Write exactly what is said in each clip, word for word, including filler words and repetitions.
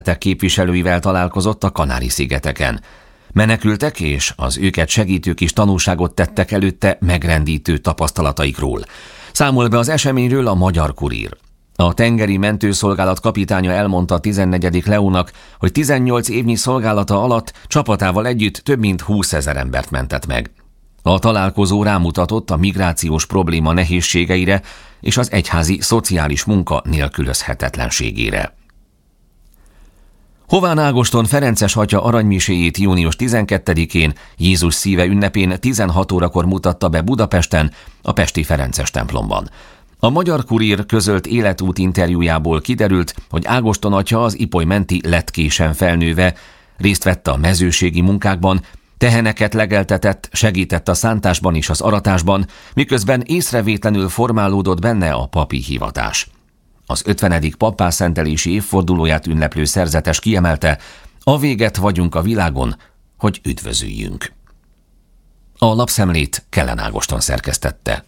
képviselőivel találkozott a Kanári-szigeteken. Menekültek és az őket segítők is tanúságot tettek előtte megrendítő tapasztalataikról. Számol be az eseményről a Magyar Kurír. A tengeri mentőszolgálat kapitánya elmondta a tizennegyedik Leónak, hogy tizennyolc évnyi szolgálata alatt csapatával együtt több mint húszezer embert mentett meg. A találkozó rámutatott a migrációs probléma nehézségeire és az egyházi szociális munka nélkülözhetetlenségére. Hován Ágoston ferences atya aranymiséjét június tizenkettedikén, Jézus szíve ünnepén tizenhat órakor mutatta be Budapesten, a pesti ferences templomban. A Magyar Kurír közölt életút interjújából kiderült, hogy Ágoston atya az Ipoly-menti Letkésen felnőve részt vett a mezőségi munkákban, teheneket legeltetett, segített a szántásban és az aratásban, miközben észrevétlenül formálódott benne a papi hivatás. Az ötvenedik pappászentelési évfordulóját ünneplő szerzetes kiemelte, a véget vagyunk a világon, hogy üdvözüljünk. A lapszemlét Kellen Ágoston szerkesztette.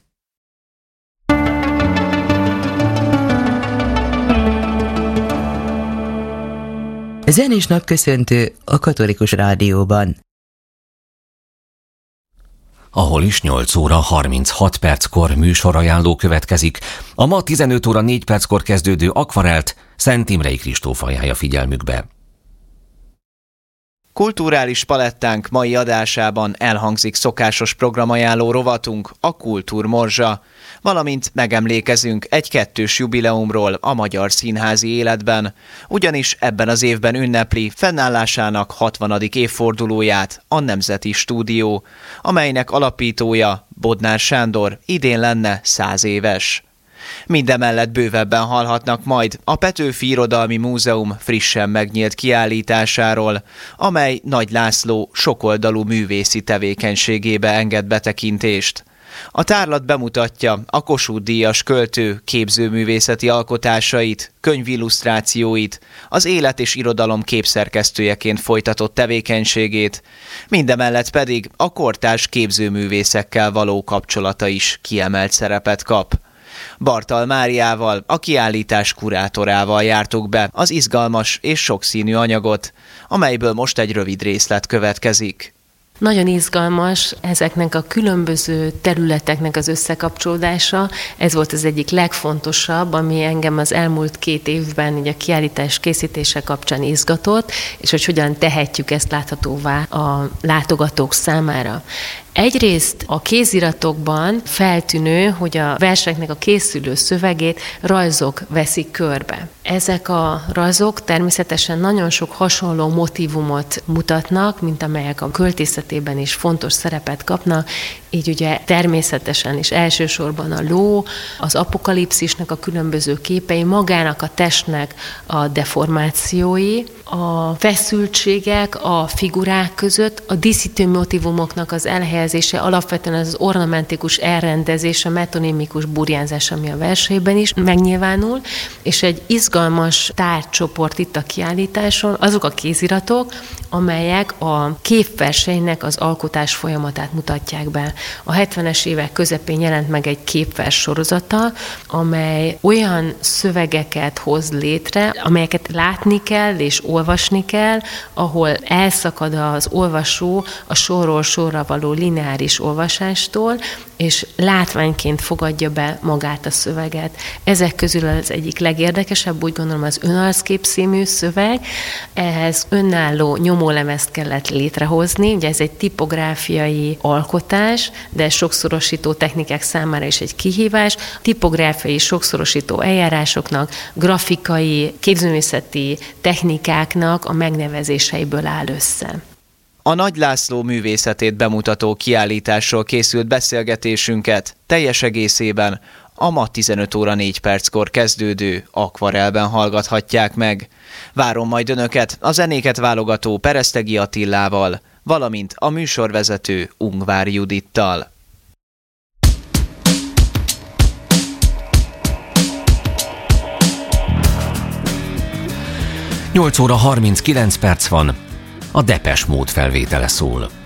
Zenés napköszöntő a Katolikus Rádióban. Ahol is nyolc óra harminchat perckor műsorajánló következik. A ma tizenöt óra négy perckor kezdődő Akvarelt Szent Imrei Kristóf ajánlja figyelmükbe. Kulturális palettánk mai adásában elhangzik szokásos programajánló rovatunk, a Kultúrmorzsa, valamint megemlékezünk egy kettős jubileumról a magyar színházi életben, ugyanis ebben az évben ünnepli fennállásának hatvanadik évfordulóját a Nemzeti Stúdió, amelynek alapítója, Bodnár Sándor, idén lenne száz éves. Mindemellett bővebben hallhatnak majd a Petőfi Irodalmi Múzeum frissen megnyílt kiállításáról, amely Nagy László sokoldalú művészi tevékenységébe enged betekintést. A tárlat bemutatja a Kossuth-díjas költő képzőművészeti alkotásait, könyvillusztrációit, az élet és irodalom képszerkesztőjeként folytatott tevékenységét, mindemellett pedig a kortárs képzőművészekkel való kapcsolata is kiemelt szerepet kap. Bartal Máriával, a kiállítás kurátorával jártuk be az izgalmas és sokszínű anyagot, amelyből most egy rövid részlet következik. Nagyon izgalmas ezeknek a különböző területeknek az összekapcsolódása. Ez volt az egyik legfontosabb, ami engem az elmúlt két évben így a kiállítás készítése kapcsán izgatott, és hogy hogyan tehetjük ezt láthatóvá a látogatók számára. Egyrészt a kéziratokban feltűnő, hogy a verseknek a készülő szövegét rajzok veszik körbe. Ezek a rajzok természetesen nagyon sok hasonló motívumot mutatnak, mint amelyek a költészetében is fontos szerepet kapnak, így ugye természetesen és elsősorban a ló, az apokalipszisnek a különböző képei, magának a testnek a deformációi, a feszültségek a figurák között, a díszítő motívumoknak az elhelyezése, alapvetően az ornamentikus elrendezése, metonimikus burjánzás, ami a verseiben is megnyilvánul, és egy izgalmas tárgycsoport itt a kiállításon, azok a kéziratok, amelyek a képverseinek az alkotás folyamatát mutatják be. A hetvenes évek közepén jelent meg egy képvers sorozata, amely olyan szövegeket hoz létre, amelyeket látni kell és olvasni kell, ahol elszakad az olvasó a sorról sorra való lineáris olvasástól, és látványként fogadja be magát a szöveget. Ezek közül az egyik legérdekesebb, úgy gondolom, az önarckép című szöveg. Ehhez önálló nyomólemezt kellett létrehozni, ugye ez egy tipográfiai alkotás, de sokszorosító technikák számára is egy kihívás. Tipográfiai sokszorosító eljárásoknak, grafikai, képzőművészeti technikáknak a megnevezéseiből áll össze. A Nagy László művészetét bemutató kiállításról készült beszélgetésünket teljes egészében a ma tizenöt óra négy perckor kezdődő Akvarelben hallgathatják meg. Várom majd önöket a zenéket válogató Peresztegi Attillával, valamint a műsorvezető Ungvár Judittal. nyolc óra harminckilenc perc van, a Depeche Mode felvétele szól.